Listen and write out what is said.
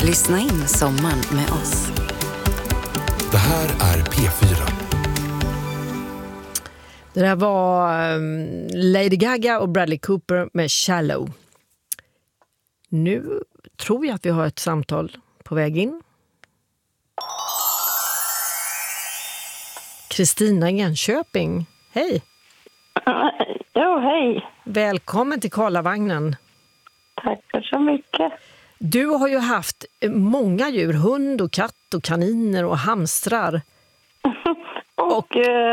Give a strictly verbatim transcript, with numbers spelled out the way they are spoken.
Lyssna in sommaren med oss. Det här är P fyra. Det där var um, Lady Gaga och Bradley Cooper med Shallow. Nu tror jag att vi har ett samtal på väg in. Kristina i Enköping. Hej! Ja, hej. Välkommen till Karlavagnen. Tackar så mycket. Du har ju haft många djur, hund och katt och kaniner och hamstrar. och Och- eh,